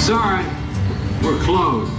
Sorry, we're closed.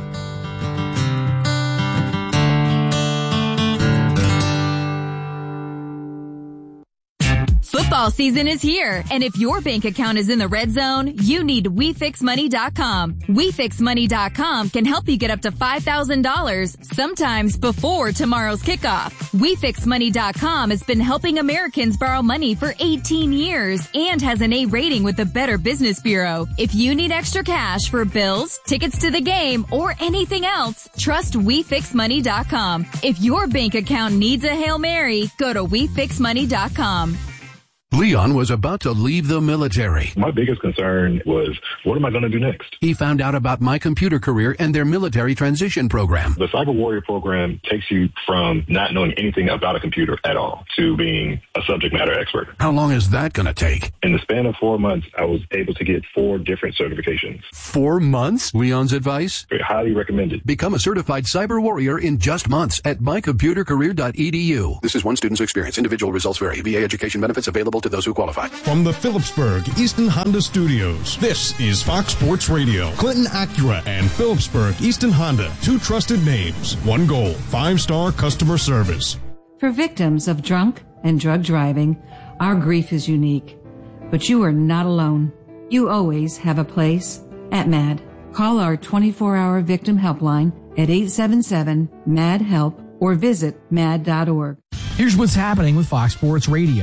Football season is here, and if your bank account is in the red zone, you need WeFixMoney.com. WeFixMoney.com can help you get up to $5,000, sometimes before tomorrow's kickoff. WeFixMoney.com has been helping Americans borrow money for 18 years and has an A rating with the Better Business Bureau. If you need extra cash for bills, tickets to the game, or anything else, trust WeFixMoney.com. If your bank account needs a Hail Mary, go to WeFixMoney.com. Leon was about to leave the military. My biggest concern was, what am I going to do next? He found out about My Computer Career and their military transition program. The Cyber Warrior program takes you from not knowing anything about a computer at all to being a subject matter expert. How long is that going to take? In the span of 4 months, I was able to get 4 different certifications. 4 months? Leon's advice? Very highly recommended. Become a certified cyber warrior in just months at mycomputercareer.edu. This is one student's experience. Individual results vary. VA education benefits available to those who qualify. From the Phillipsburg Easton Honda Studios, this is Fox Sports Radio. Clinton Acura and Phillipsburg Easton Honda, 2 trusted names, 1 goal, 5-star customer service. For victims of drunk and drug driving, our grief is unique. But you are not alone. You always have a place at MAD. Call our 24-hour victim helpline at 877-MAD-HELP or visit mad.org. Here's what's happening with Fox Sports Radio.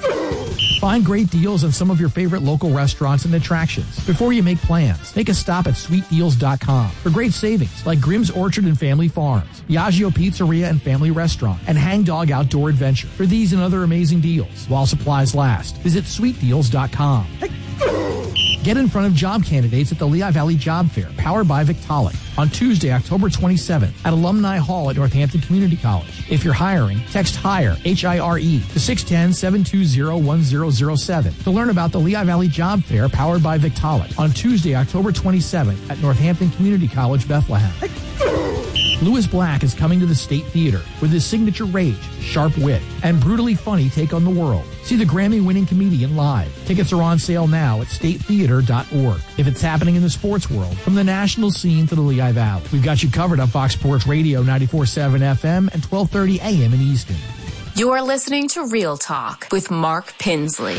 Find great deals on some of your favorite local restaurants and attractions. Before you make plans, make a stop at sweetdeals.com for great savings like Grimm's Orchard and Family Farms, Diageo Pizzeria and Family Restaurant, and Hang Dog Outdoor Adventure. For these and other amazing deals, while supplies last, visit sweetdeals.com. Get in front of job candidates at the Lehigh Valley Job Fair, powered by Victaulic, on Tuesday, October 27th at Alumni Hall at Northampton Community College. If you're hiring, text HIRE, H-I-R-E, to 610-720-1007 to learn about the Lehigh Valley Job Fair, powered by Victaulic, on Tuesday, October 27th at Northampton Community College, Bethlehem. Lewis Black is coming to the State Theater with his signature rage, sharp wit, and brutally funny take on the world. See the Grammy-winning comedian live. Tickets are on sale now at statetheater.org. If it's happening in the sports world, from the national scene to the Lehigh Valley, we've got you covered on Fox Sports Radio 94.7 FM and 1230 AM in Easton. You are listening to Real Talk with Mark Pinsley.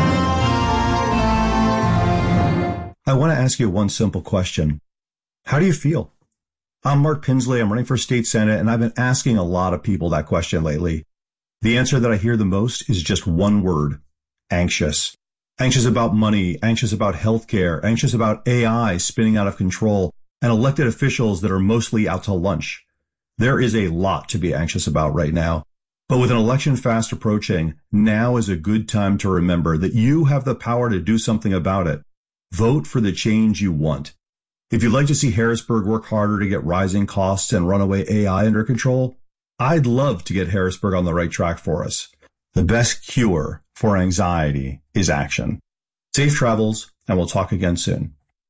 I want to ask you one simple question. How do you feel? I'm Mark Pinsley. I'm running for state senate, and I've been asking a lot of people that question lately. The answer that I hear the most is just one word: anxious. Anxious about money, anxious about healthcare, anxious about AI spinning out of control, and elected officials that are mostly out to lunch. There is a lot to be anxious about right now. But with an election fast approaching, now is a good time to remember that you have the power to do something about it. Vote for the change you want. If you'd like to see Harrisburg work harder to get rising costs and runaway AI under control, I'd love to get Harrisburg on the right track for us. The best cure for anxiety is action. Safe travels, and we'll talk again soon.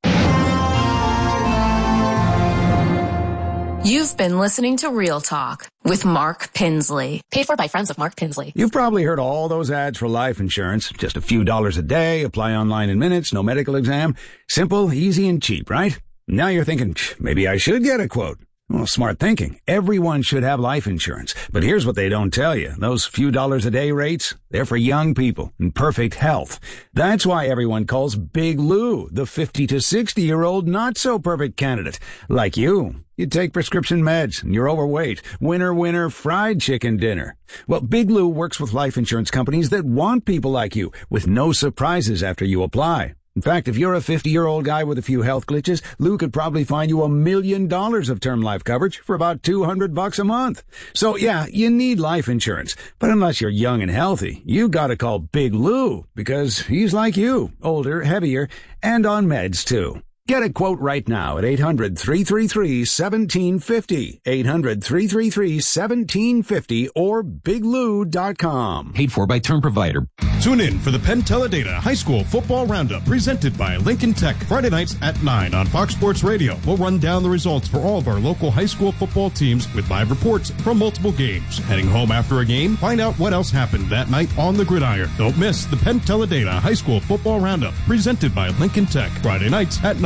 You've been listening to Real Talk with Mark Pinsley. Paid for by friends of Mark Pinsley. You've probably heard all those ads for life insurance. Just a few dollars a day, apply online in minutes, no medical exam. Simple, easy, and cheap, right? Now you're thinking, maybe I should get a quote. Well, smart thinking. Everyone should have life insurance. But here's what they don't tell you. Those few dollars a day rates, they're for young people in perfect health. That's why everyone calls Big Lou the 50 to 60-year-old not-so-perfect candidate. Like you. You take prescription meds and you're overweight. Winner, fried chicken dinner. Well, Big Lou works with life insurance companies that want people like you with no surprises after you apply. In fact, if you're a 50-year-old guy with a few health glitches, Lou could probably find you $1 million of term life coverage for about $200 a month. So yeah, you need life insurance. But unless you're young and healthy, you gotta call Big Lou because he's like you, older, heavier, and on meds too. Get a quote right now at 800-333-1750, 800-333-1750, or biglou.com. Paid for by Term Provider. Tune in for the Penn Teledata High School Football Roundup presented by Lincoln Tech. Friday nights at 9 on Fox Sports Radio. We'll run down the results for all of our local high school football teams with live reports from multiple games. Heading home after a game, find out what else happened that night on the gridiron. Don't miss the Penn Teledata High School Football Roundup presented by Lincoln Tech. Friday nights at 9.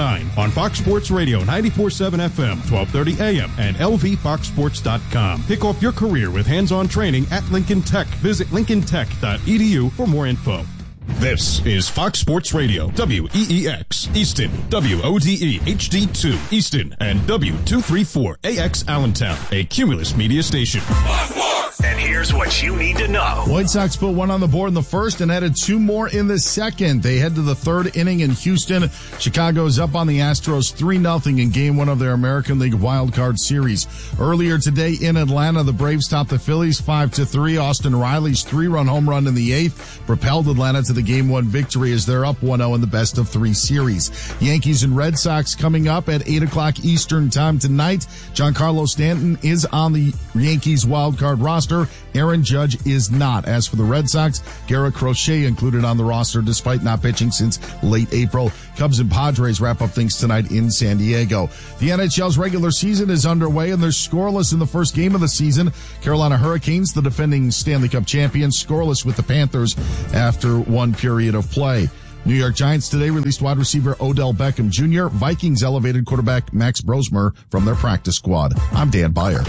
9 on Fox Sports Radio 94.7 FM, 1230 AM, and lvfoxsports.com. Kick off your career with hands-on training at Lincoln Tech. Visit lincolntech.edu for more info. This is Fox Sports Radio, WEEX, Easton, WODE, HD2, Easton, and W234AX Allentown, a Cumulus media station. And here's what you need to know. White Sox put one on the board in the first and added two more in the second. They head to the third inning in Houston. Chicago's up on the Astros 3-0 in Game 1 of their American League Wild Card Series. Earlier today in Atlanta, the Braves topped the Phillies 5-3. Austin Riley's 3-run home run in the eighth propelled Atlanta to the Game 1 victory as they're up 1-0 in the best of three series. Yankees and Red Sox coming up at 8 o'clock Eastern time tonight. Giancarlo Stanton is on the Yankees wild card roster. Aaron Judge is not. As for the Red Sox, Garrett Crochet included on the roster despite not pitching since late April. Cubs and Padres wrap up things tonight in San Diego. The NHL's regular season is underway and they're scoreless in the first game of the season. Carolina Hurricanes, the defending Stanley Cup champions, scoreless with the Panthers after one period of play. New York Giants today released wide receiver Odell Beckham Jr. Vikings elevated quarterback Max Brosmer from their practice squad. I'm Dan Beyer.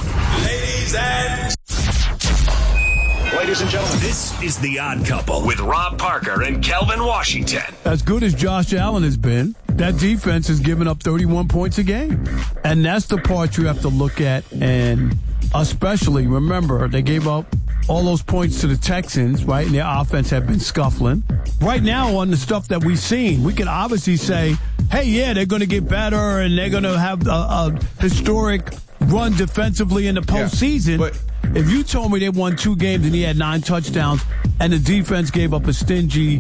Ladies and gentlemen, this is The Odd Couple with Rob Parker and Kelvin Washington. As good as Josh Allen has been, that defense has given up 31 points a game. And that's the part you have to look at. And especially, remember, they gave up all those points to the Texans, right? And their offense had been scuffling. Right now, on the stuff that we've seen, we can obviously say, hey, yeah, they're going to get better and they're going to have a historic run defensively in the postseason. Yeah, but if you told me they won 2 games and he had 9 touchdowns and the defense gave up a stingy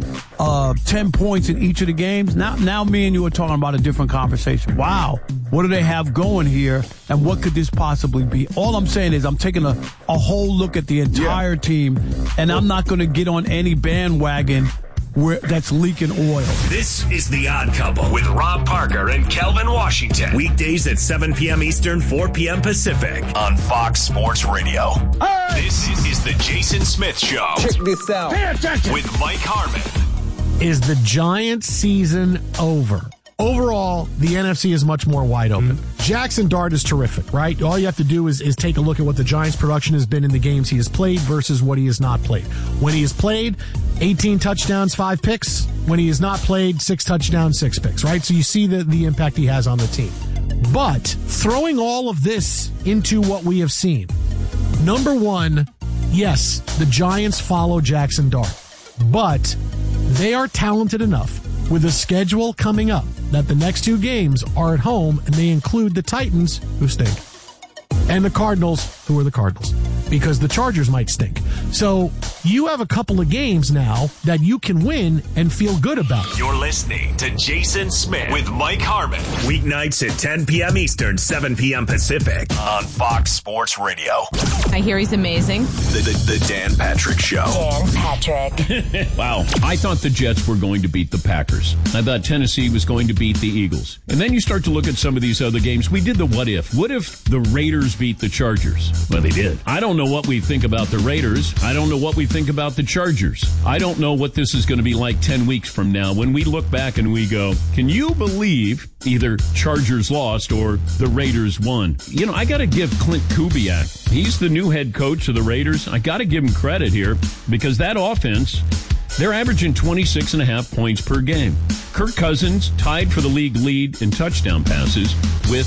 10 points in each of the games, now me and you are talking about a different conversation. Wow, what do they have going here and what could this possibly be? All I'm saying is I'm taking a whole look at the entire team and I'm not going to get on any bandwagon that's leaking oil. This is The Odd Couple with Rob Parker and Kelvin Washington. Weekdays at 7 p.m. Eastern, 4 p.m. Pacific on Fox Sports Radio. Hey! This is the Jason Smith Show. Check this out. Pay attention. With Mike Harmon. Is the Giants season over? Overall, the NFC is much more wide open. Jackson Dart is terrific, right? All you have to do is take a look at what the Giants' production has been in the games he has played versus what he has not played. When he has played, 18 touchdowns, 5 picks. When he has not played, 6 touchdowns, 6 picks, right? So you see the impact he has on the team. But throwing all of this into what we have seen, number one, yes, the Giants follow Jackson Dart, but they are talented enough with a schedule coming up that the next 2 games are at home, and they include the Titans, who stink, and the Cardinals, who are the Cardinals, because the Chargers might stink. So you have a couple of games now that you can win and feel good about. You're listening to Jason Smith with Mike Harmon. Weeknights at 10 p.m. Eastern, 7 p.m. Pacific on Fox Sports Radio. I hear he's amazing. The Dan Patrick Show. Dan Patrick. Wow. I thought the Jets were going to beat the Packers. I thought Tennessee was going to beat the Eagles. And then you start to look at some of these other games. We did the what if. What if the Raiders beat the Chargers? Well, they did. I don't know what we think about the Raiders. I don't know what we think about the Chargers. I don't know what this is going to be like 10 weeks from now when we look back and we go, can you believe either Chargers lost or the Raiders won? You know, I got to give Clint Kubiak, he's the new head coach of the Raiders. I got to give him credit here because that offense, they're averaging 26.5 points per game. Kirk Cousins tied for the league lead in touchdown passes with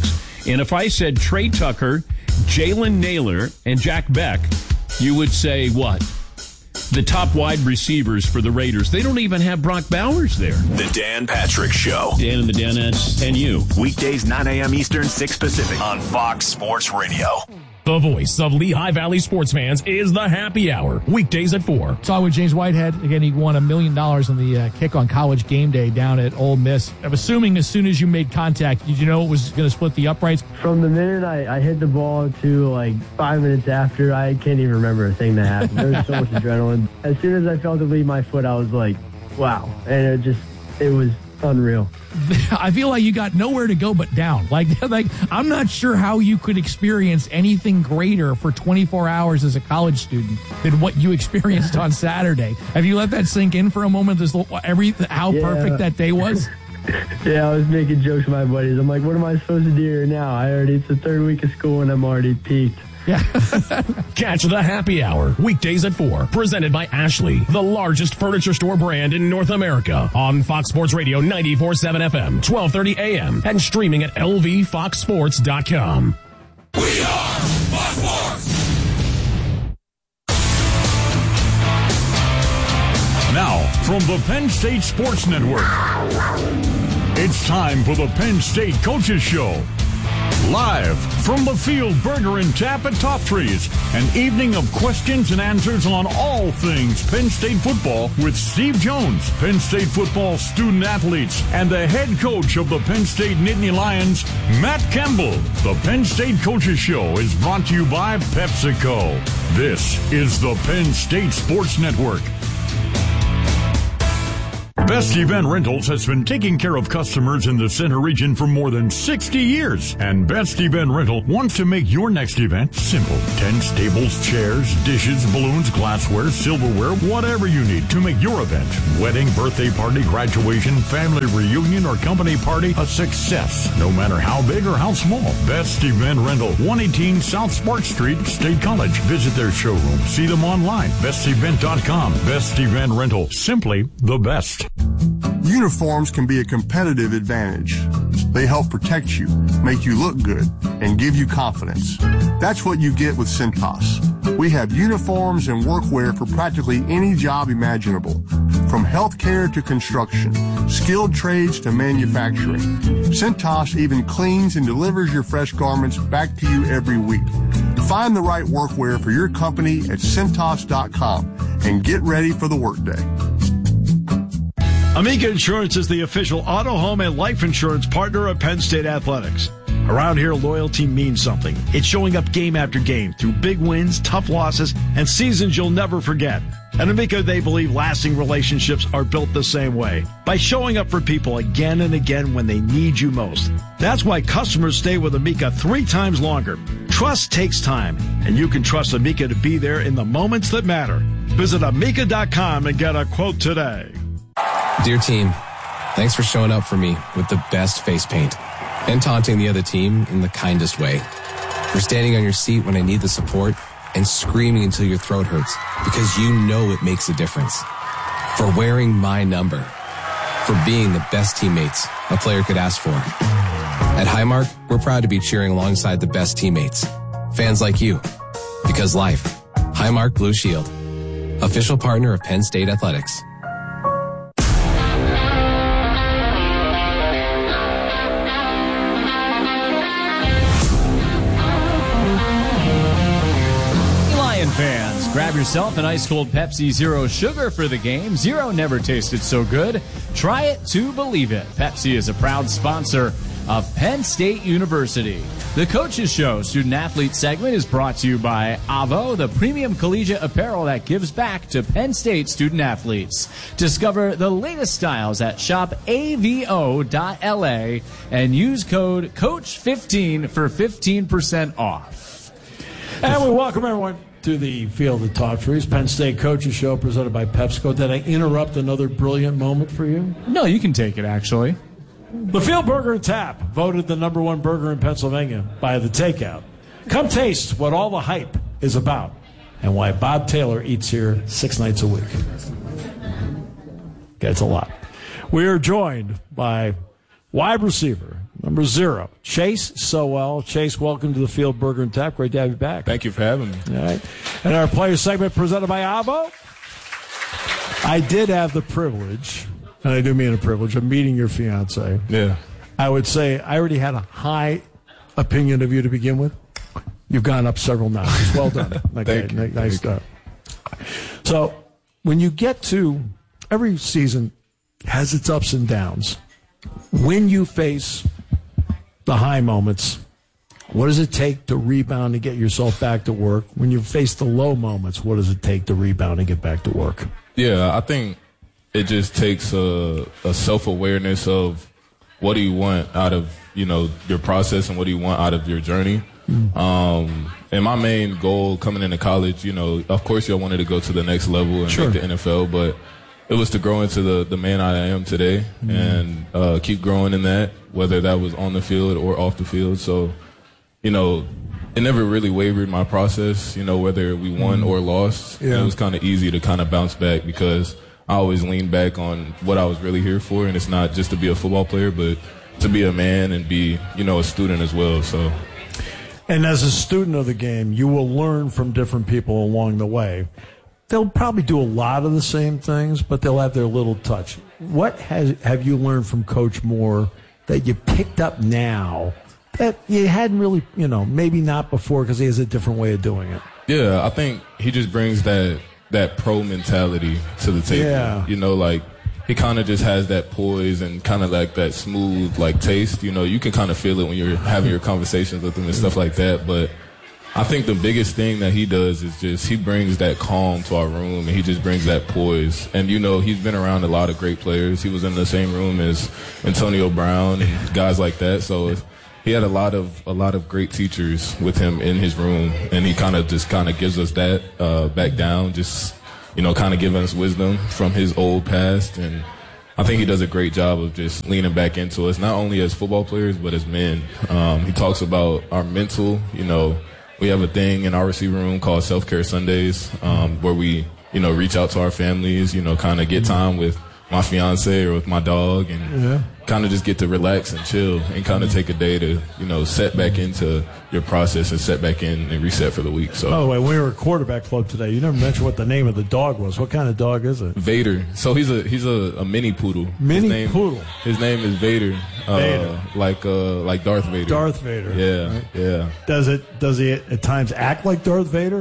6. And if I said Trey Tucker, Jalen Naylor, and Jack Beck, you would say what? The top wide receivers for the Raiders. They don't even have Brock Bowers there. The Dan Patrick Show. Dan and the Danettes and you. Weekdays 9 a.m. Eastern, 6 Pacific on Fox Sports Radio. The voice of Lehigh Valley sports fans is the Happy Hour. Weekdays at 4. Saw with James Whitehead. Again, he won $1 million on the kick on College game day down at Ole Miss. I'm assuming as soon as you made contact, did you know it was going to split the uprights? From the minute I hit the ball to like 5 minutes after, I can't even remember a thing that happened. There was so much adrenaline. As soon as I felt it leave my foot, I was like, wow. And it was unreal. I feel like you got nowhere to go but down. Like I'm not sure how you could experience anything greater for 24 hours as a college student than what you experienced on Saturday. Have you let that sink in for a moment? How perfect that day was? Yeah, I was making jokes with my buddies. I'm like, what am I supposed to do here now? It's the third week of school and I'm already peaked. Yeah. Catch the happy hour weekdays at 4. Presented by Ashley, the largest furniture store brand in North America. On Fox Sports Radio 94.7 FM, 1230 AM, and streaming at lvfoxsports.com. We are Fox Sports. Now, from the Penn State Sports Network, it's time for the Penn State Coaches Show. Live from the Field Burger and Tap at Top Trees, an evening of questions and answers on all things Penn State football with Steve Jones, Penn State football student athletes, and the head coach of the Penn State Nittany Lions, Matt Campbell. The Penn State Coaches Show is brought to you by PepsiCo. This is the Penn State Sports Network. Best Event Rentals has been taking care of customers in the Center region for more than 60 years. And Best Event Rental wants to make your next event simple. Tents, tables, chairs, dishes, balloons, glassware, silverware, whatever you need to make your event, wedding, birthday party, graduation, family reunion, or company party, a success. No matter how big or how small. Best Event Rental, 118 South Spark Street, State College. Visit their showroom. See them online. bestevent.com. Best Event Rental. Simply the best. Uniforms can be a competitive advantage. They help protect you, make you look good, and give you confidence. That's what you get with Cintas. We have uniforms and workwear for practically any job imaginable, from healthcare to construction, skilled trades to manufacturing. Cintas even cleans and delivers your fresh garments back to you every week. Find the right workwear for your company at Cintas.com and get ready for the workday. Amica Insurance is the official auto, home, and life insurance partner of Penn State Athletics. Around here, loyalty means something. It's showing up game after game through big wins, tough losses, and seasons you'll never forget. At Amica, they believe lasting relationships are built the same way, by showing up for people again and again when they need you most. That's why customers stay with Amica 3 times longer. Trust takes time, and you can trust Amica to be there in the moments that matter. Visit Amica.com and get a quote today. Dear team, thanks for showing up for me with the best face paint and taunting the other team in the kindest way. For standing on your seat when I need the support and screaming until your throat hurts because you know it makes a difference. For wearing my number. For being the best teammates a player could ask for. At Highmark, we're proud to be cheering alongside the best teammates. Fans like you. Because life. Highmark Blue Shield. Official partner of Penn State Athletics. Fans, grab yourself an ice-cold Pepsi Zero Sugar for the game. Zero never tasted so good. Try it to believe it. Pepsi is a proud sponsor of Penn State University. The Coaches Show student-athlete segment is brought to you by Avo, the premium collegiate apparel that gives back to Penn State student-athletes. Discover the latest styles at shopavo.la and use code COACH15 for 15% off. And we welcome everyone to the Field of Top Trees, Penn State Coaches Show presented by PepsiCo. Did I interrupt another brilliant moment for you? No, you can take it, actually. The Field Burger and Tap, voted the #1 burger in Pennsylvania by The Takeout. Come taste what all the hype is about and why Bob Taylor eats here 6 nights a week. Okay, it's a lot. We are joined by wide receiver, number 0, Chase Sowell. Chase, welcome to the Field Burger and Tap. Great to have you back. Thank you for having me. All right. And our player segment presented by Avo. I did have the privilege, and I do mean a privilege, of meeting your fiance. Yeah. I would say I already had a high opinion of you to begin with. You've gone up several notches. Well done. Okay, Thank you. Nice stuff. So when you get to every season has its ups and downs. When you face the high moments, what does it take to rebound and get yourself back to work? When you face the low moments, what does it take to rebound and get back to work? Yeah, I think it just takes a self-awareness of what do you want out of, your process and what do you want out of your journey. And my main goal coming into college, of course I wanted to go to the next level and make the NFL, but it was to grow into the man I am today and keep growing in that, whether that was on the field or off the field. So, you know, it never really wavered my process, you know, whether we won or lost. Yeah. It was kind of easy to kind of bounce back because I always lean back on what I was really here for, and it's not just to be a football player, but to be a man and be, you know, a student as well. So, and as a student of the game, you will learn from different people along the way. They'll probably do a lot of the same things, but they'll have their little touch. What have you learned from Coach Moore that you picked up now that you hadn't really, you know, maybe not before because he has a different way of doing it? Yeah, I think he just brings that pro mentality to the table. Yeah. You know, like he kind of just has that poise and kind of like that smooth like taste. You know, you can kind of feel it when you're having your conversations with him and stuff like that. But I think the biggest thing that he does is just he brings that calm to our room, and he just brings that poise. And, you know, he's been around a lot of great players. He was in the same room as Antonio Brown and guys like that. So he had a lot of great teachers with him in his room, and he kind of gives us that back down, just, you know, kind of giving us wisdom from his old past. And I think he does a great job of just leaning back into us, not only as football players, but as men. He talks about our mental, you know. We have a thing in our receiver room called Self-Care Sundays, where we, you know, reach out to our families, you know, kind of get time with my fiance or with my dog, and kind of just get to relax and chill and kind of take a day to, you know, set back into your process and set back in and reset for the week. So, by the way, we were at quarterback club today. You never mentioned what the name of the dog was. What kind of dog is it? Vader. So he's a mini poodle. Poodle. His name is Vader. Vader. Like Darth Vader. Darth Vader. Yeah, right? Yeah. Does he at times act like Darth Vader?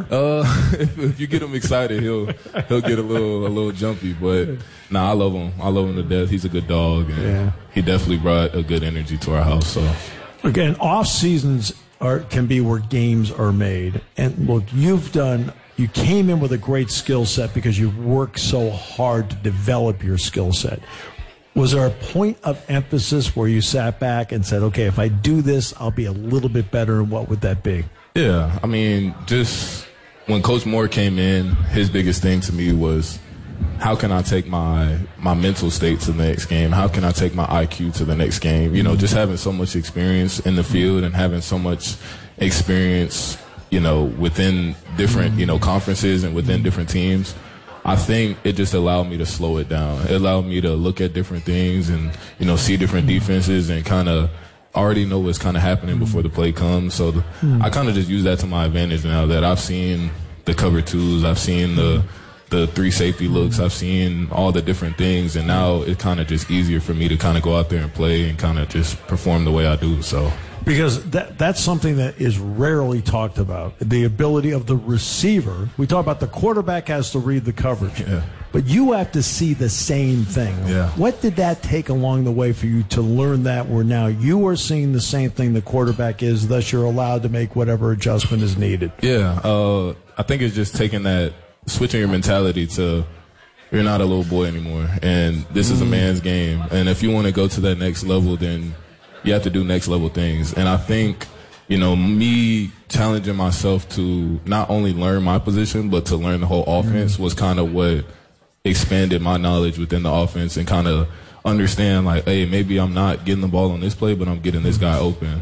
If you get him excited, he'll get a little jumpy. But I love him. I love him to death. He's a good dog, and he definitely brought a good energy to our house. So again, off seasons can be where games are made. And look, you came in with a great skill set because you worked so hard to develop your skill set. Was there a point of emphasis where you sat back and said, okay, if I do this, I'll be a little bit better, and what would that be? Yeah, I mean, just when Coach Moore came in, his biggest thing to me was, how can I take my mental state to the next game? How can I take my IQ to the next game? You know, just having so much experience in the field and having so much experience, you know, within different, you know, conferences and within different teams. I think it just allowed me to slow it down. It allowed me to look at different things and, you know, see different defenses and kind of already know what's kind of happening before the play comes. So I kind of just use that to my advantage now that I've seen the cover twos, I've seen the 3 safety looks, I've seen all the different things, and now it's kind of just easier for me to kind of go out there and play and kind of just perform the way I do. So. Because that's something that is rarely talked about, the ability of the receiver. We talk about the quarterback has to read the coverage, but you have to see the same thing. Yeah. What did that take along the way for you to learn that where now you are seeing the same thing the quarterback is, thus you're allowed to make whatever adjustment is needed? Yeah, I think it's just taking that, switching your mentality to you're not a little boy anymore, and this is a man's game. And if you want to go to that next level, then you have to do next level things. And I think, you know, me challenging myself to not only learn my position, but to learn the whole offense was kind of what expanded my knowledge within the offense and kind of understand, like, hey, maybe I'm not getting the ball on this play, but I'm getting this guy open.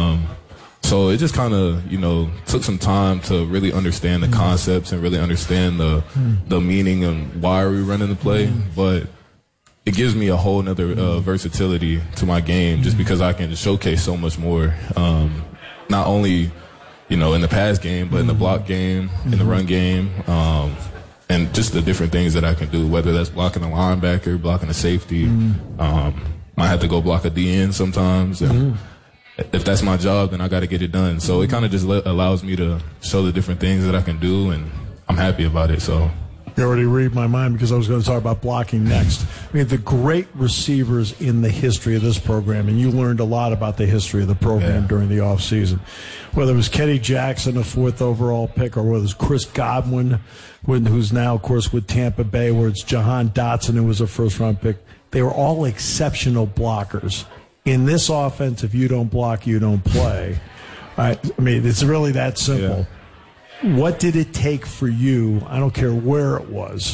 So it just kind of, you know, took some time to really understand the concepts and really understand the meaning and why are we running the play. But it gives me a whole nother versatility to my game just because I can showcase so much more, not only, you know, in the pass game, but in the block game, in the run game, and just the different things that I can do, whether that's blocking a linebacker, blocking a safety. Might have to go block a DN sometimes. And if that's my job, then I got to get it done. So it kind of just allows me to show the different things that I can do, and I'm happy about it. So. You already read my mind because I was going to talk about blocking next. I mean, the great receivers in the history of this program, and you learned a lot about the history of the program during the offseason. Whether it was Kenny Jackson, a 4th overall pick, or whether it was Chris Godwin, who's now, of course, with Tampa Bay, where it's Jahan Dotson, who was a first-round pick. They were all exceptional blockers. In this offense, if you don't block, you don't play. I mean, it's really that simple. What did it take for you, I don't care where it was,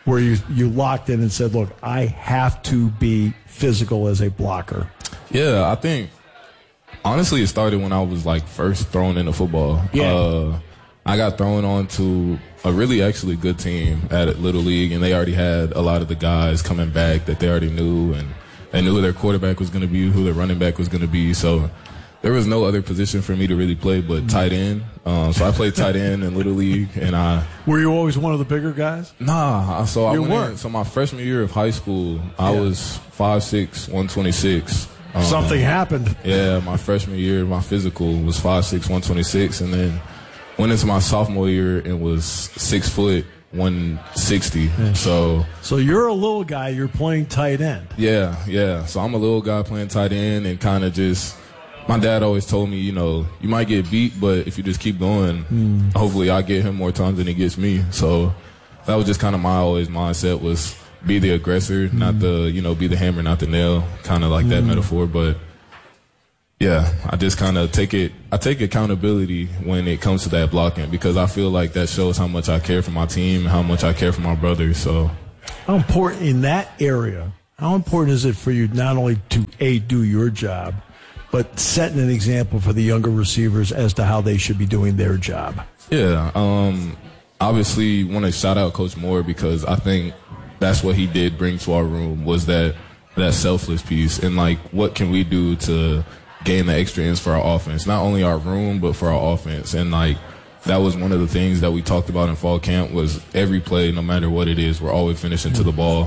where you locked in and said, look, I have to be physical as a blocker? Yeah, I think, honestly, it started when I was, like, first thrown into football. Yeah. I got thrown onto a really actually good team at Little League, and they already had a lot of the guys coming back that they already knew, and they knew who their quarterback was going to be, who their running back was going to be. So there was no other position for me to really play but tight end. So I played tight end in Little League, and Were you always one of the bigger guys? Nah. So I You went weren't. in. So my freshman year of high school, I was 5'6", 126. Something happened. Yeah, my freshman year, my physical was 5'6", 126, and then went into my sophomore year and was 6 foot, 160. Yeah. So you're a little guy. You're playing tight end. Yeah. So I'm a little guy playing tight end, and kind of just, my dad always told me, you know, you might get beat, but if you just keep going, hopefully I get him more times than he gets me. So that was just kind of my always mindset, was be the aggressor, not the, you know, be the hammer, not the nail, kind of like that metaphor. But yeah, I just kind of take accountability when it comes to that blocking, because I feel like that shows how much I care for my team, how much I care for my brothers. So how important in that area, how important is it for you not only to do your job, but setting an example for the younger receivers as to how they should be doing their job? Yeah, obviously want to shout out Coach Moore, because I think that's what he did bring to our room, was that selfless piece, and like, what can we do to gain the extra ends for our offense, not only our room but for our offense. And like, that was one of the things that we talked about in fall camp, was every play, no matter what it is, we're always finishing to the ball.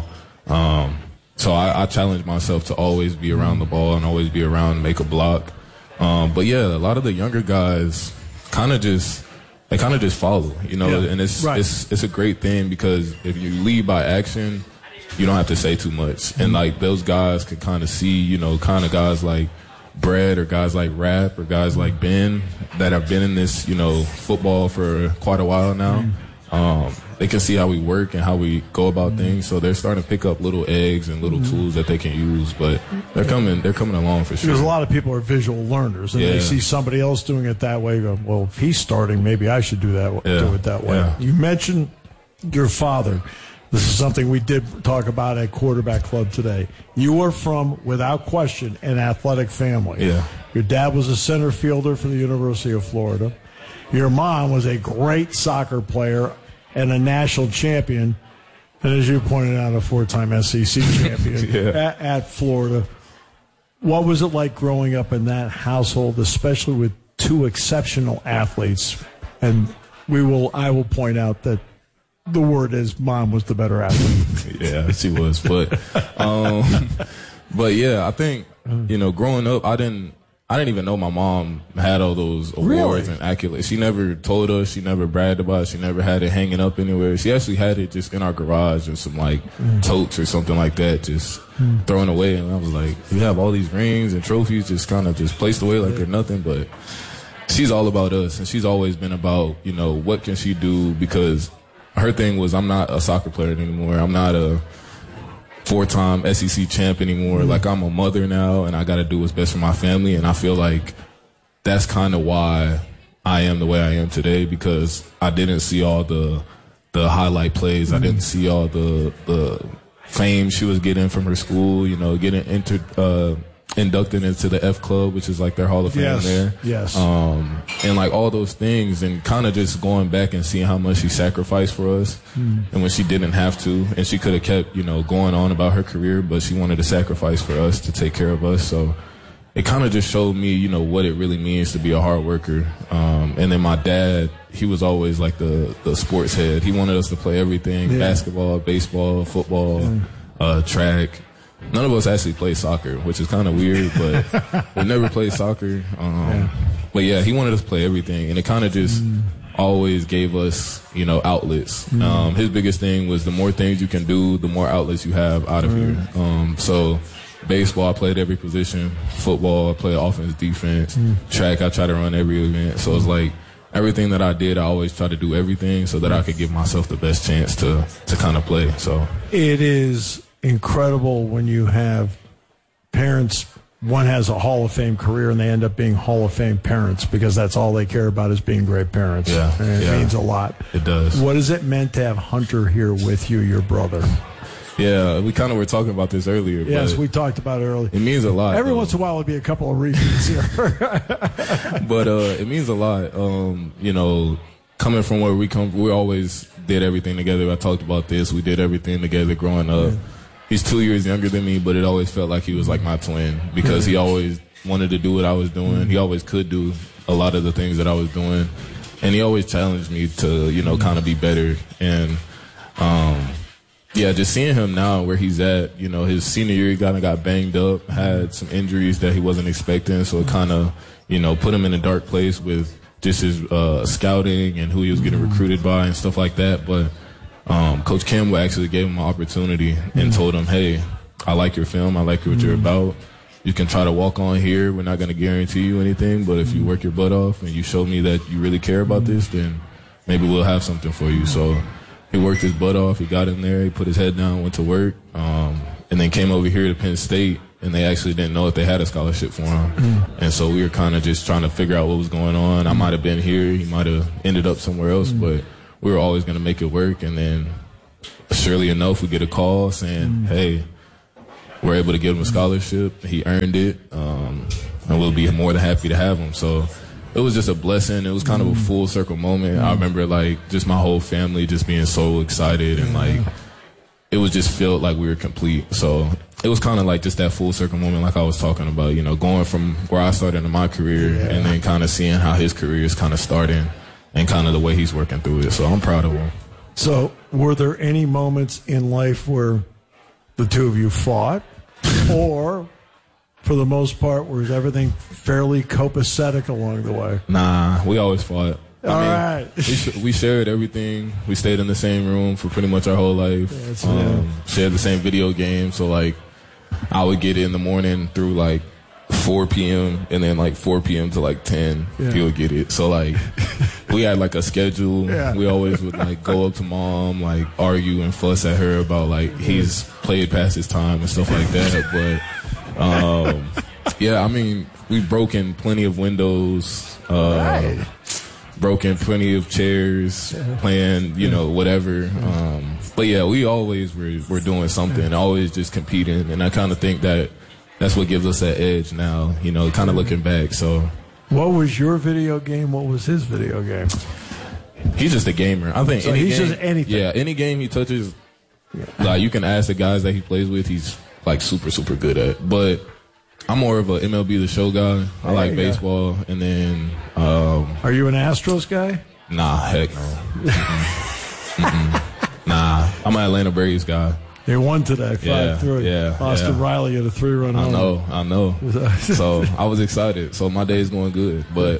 So I challenge myself to always be around the ball and always be around, make a block. But yeah, a lot of the younger guys kind of just follow, you know, and it's a great thing, because if you lead by action, you don't have to say too much. And like, those guys could kind of see, you know, kind of guys like Brett, or guys like Rap, or guys like Ben, that have been in this, you know, football for quite a while now. They can see how we work and how we go about things, so they're starting to pick up little eggs and little tools that they can use. But they're coming along for sure. Because a lot of people are visual learners, and they see somebody else doing it that way. Go, well, if he's starting, maybe I should do it that way. Yeah. You mentioned your father. This is something we did talk about at Quarterback Club today. You are from, without question, an athletic family. Yeah. Your dad was a center fielder for the University of Florida. Your mom was a great soccer player and a national champion, and as you pointed out, a 4-time SEC champion at Florida. What was it like growing up in that household, especially with two exceptional athletes? And I will point out that the word is mom was the better athlete. Yeah, she was. But yeah, I think, you know, growing up, I didn't even know my mom had all those awards and accolades. She never told us. She never bragged about it. She never had it hanging up anywhere. She actually had it just in our garage or some like totes or something like that, just thrown away. And I was like, you have all these rings and trophies just kind of just placed away like they're nothing. But she's all about us, and she's always been about, you know, what can she do, because her thing was, I'm not a soccer player anymore. I'm not a 4-time SEC champ anymore. Like, I'm a mother now, and I got to do what's best for my family. And I feel like that's kind of why I am the way I am today, because I didn't see all the highlight plays. I didn't see all the fame she was getting from her school, you know, getting inducted into the F Club, which is like their Hall of Fame there. Yes. And like all those things, and kind of just going back and seeing how much she sacrificed for us, and when she didn't have to, and she could have kept, you know, going on about her career, but she wanted to sacrifice for us to take care of us. So it kind of just showed me, you know, what it really means to be a hard worker. And then my dad, he was always like the sports head. He wanted us to play everything, basketball, baseball, football, track. None of us actually play soccer, which is kind of weird, but we never played soccer. But yeah, he wanted us to play everything, and it kind of just always gave us, you know, outlets. His biggest thing was the more things you can do, the more outlets you have out of here. So baseball, I played every position. Football, I played offense, defense. Track, I try to run every event. So it's like everything that I did, I always try to do everything so that I could give myself the best chance to kind of play. So it is incredible when you have parents one has a Hall of Fame career and they end up being Hall of Fame parents because that's all they care about is being great parents. Yeah, and it means a lot. It does. What has it meant to have Hunter here with you, your brother? Yeah, we kind of were talking about this earlier. Yes, we talked about it earlier. It means a lot. Every once in a while, there'll be a couple of repeats here. But it means a lot. You know, coming from where we come, we always did everything together. I talked about this. We did everything together growing up. Yeah. He's 2 years younger than me, but it always felt like he was like my twin because he always wanted to do what I was doing. He always could do a lot of the things that I was doing. And he always challenged me to, you know, kind of be better. And, yeah, just seeing him now where he's at, you know, his senior year, he kind of got banged up, had some injuries that he wasn't expecting. So it kind of, you know, put him in a dark place with just his scouting and who he was getting recruited by and stuff like that. But Coach Campbell actually gave him an opportunity and told him, hey, I like your film. I like what you're about. You can try to walk on here. We're not going to guarantee you anything. But if you work your butt off and you show me that you really care about this, then maybe we'll have something for you. So he worked his butt off. He got in there. He put his head down, went to work, and then came over here to Penn State. And they actually didn't know if they had a scholarship for him. And so we were kind of just trying to figure out what was going on. I might have been here. He might have ended up somewhere else. But we were always going to make it work. And then surely enough, we get a call saying, hey, we're able to give him a scholarship. He earned it. And we'll be more than happy to have him. So it was just a blessing. It was kind of a full circle moment. I remember like just my whole family just being so excited and like it was just felt like we were complete. So it was kind of like just that full circle moment like I was talking about, you know, going from where I started in my career and then kind of seeing how his career is kind of starting and kind of the way he's working through it. So I'm proud of him. So were there any moments in life where the two of you fought or for the most part was everything fairly copacetic along the way? Nah, we always fought. All right. We shared everything. We stayed in the same room for pretty much our whole life. Shared the same video game. So, like, I would get it in the morning through, like, 4 p.m. and then, like, 4 p.m. to, like, 10. He would get it. So, like, we had, like, a schedule. We always would, like, go up to Mom, like, argue and fuss at her about, like, he's played past his time and stuff like that. But, yeah, I mean, we've broken plenty of windows. Broken plenty of chairs, playing, you know, whatever. But yeah, we always were doing something, always just competing. And I kind of think that that's what gives us that edge now, you know, kind of looking back. So, what was your video game? What was his video game? He's just a gamer. I think so he's just anything. Yeah, any game he touches, like you can ask the guys that he plays with, he's like super, super good at. But I'm more of a MLB The Show guy. I like baseball. And then... Are you an Astros guy? Nah, heck no. Nah, I'm an Atlanta Braves guy. They won today, 5-3. Yeah, Austin Riley had a 3-run home. I know. So I was excited. So my day's going good. But,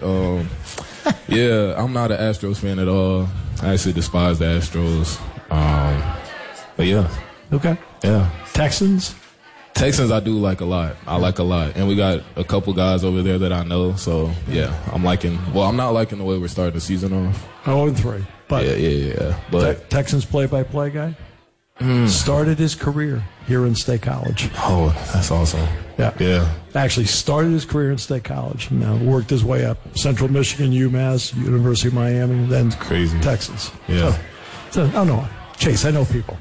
yeah, I'm not an Astros fan at all. I actually despise the Astros. But, yeah. Okay. Yeah. Texans, I do like a lot. I like a lot. And we got a couple guys over there that I know. So, yeah, I'm not liking the way we're starting the season off. 0-3. But yeah. But Texans play-by-play guy? Started his career here in State College. Oh, that's awesome. Yeah. Actually started his career in State College. Now worked his way up. Central Michigan, UMass, University of Miami, then crazy. Texans. Yeah. So oh, no. Chase, I know people.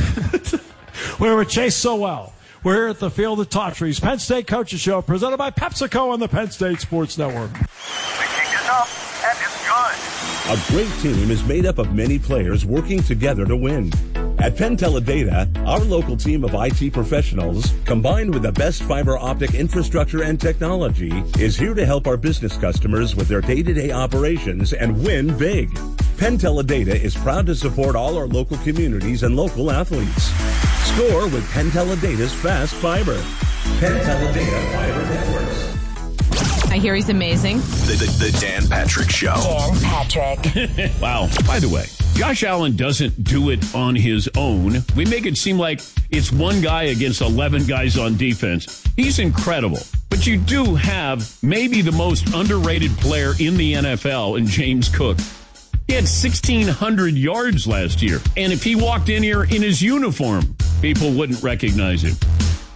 We're with Chase Sowell. We're here at the Field of Top Trees Penn State Coaches Show, presented by PepsiCo on the Penn State Sports Network. The kick is up, and it's good. A great team is made up of many players working together to win. At Penn Teledata, our local team of IT professionals, combined with the best fiber optic infrastructure and technology, is here to help our business customers with their day-to-day operations and win big. Penn Teledata is proud to support all our local communities and local athletes. Score with Penn Teledata's fast fiber. Penn Teledata Fiber Networks. I hear he's amazing. The Dan Patrick Show. Dan Patrick. Wow. By the way, Josh Allen doesn't do it on his own. We make it seem like it's one guy against 11 guys on defense. He's incredible. But you do have maybe the most underrated player in the NFL in James Cook. He had 1,600 yards last year. And if he walked in here in his uniform, people wouldn't recognize him.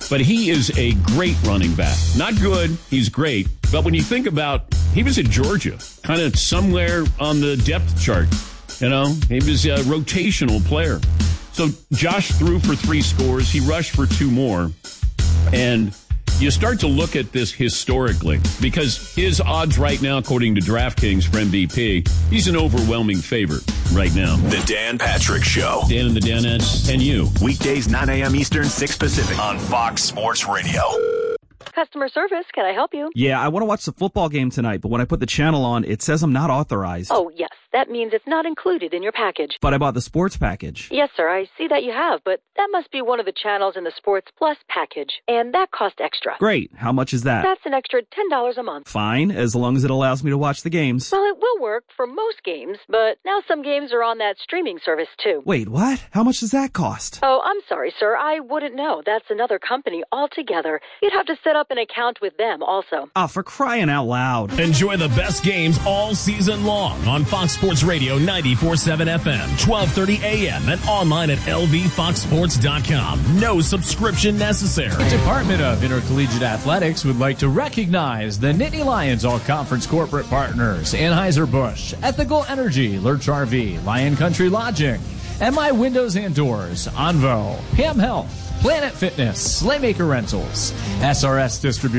but he is a great running back. Not good, he's great. But when you think about, he was at Georgia, kind of somewhere on the depth chart. You know, he was a rotational player. So Josh threw for 3 scores. He rushed for 2 more. And you start to look at this historically because his odds right now, according to DraftKings for MVP, he's an overwhelming favorite right now. The Dan Patrick Show. Dan and the Danettes and you. Weekdays 9 a.m. Eastern, 6 Pacific on Fox Sports Radio. Customer service, can I help you? Yeah, I want to watch the football game tonight, but when I put the channel on, it says I'm not authorized. Oh, yes. That means it's not included in your package. But I bought the sports package. Yes, sir. I see that you have, but that must be one of the channels in the Sports Plus package, and that costs extra. Great. How much is that? That's an extra $10 a month. Fine, as long as it allows me to watch the games. Well, it will work for most games, but now some games are on that streaming service, too. Wait, what? How much does that cost? Oh, I'm sorry, sir. I wouldn't know. That's another company altogether. You'd have to set up an account with them also. Oh, for crying out loud. Enjoy the best games all season long on Fox Sports Radio 94.7 FM, 12:30 a.m. and online at lvfoxsports.com. No subscription necessary. The Department of Intercollegiate Athletics would like to recognize the Nittany Lions All-Conference corporate partners, Anheuser-Busch, Ethical Energy, Lurch RV, Lion Country Lodging, MI Windows and Doors, Onvo, Pam Health, Planet Fitness, Slaymaker Rentals, SRS Distribution,